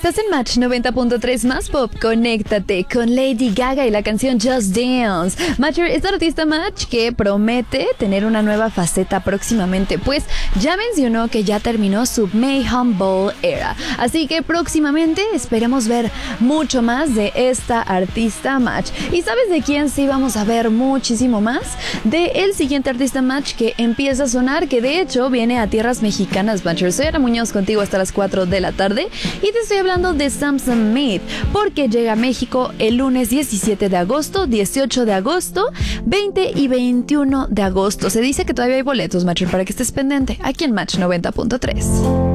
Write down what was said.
Estás en Match 90.3 más pop. Conéctate con Lady Gaga y la canción Just Dance. Matcher es la artista Match que promete tener una nueva faceta próximamente, pues ya mencionó que ya terminó su Mayhem Ball era. Así que próximamente esperemos ver mucho más de esta artista Match. ¿Y sabes de quién sí vamos a ver muchísimo más? De el siguiente artista Match que empieza a sonar, que de hecho viene a tierras mexicanas. Matcher, soy Ana Muñoz contigo hasta las 4 de la tarde y te estoy hablando de Sam Smith, porque llega a México el lunes 17 de agosto, 18 de agosto, 20 y 21 de agosto. Se dice que todavía hay boletos, Matcher, para que estés pendiente aquí en Match 90.3.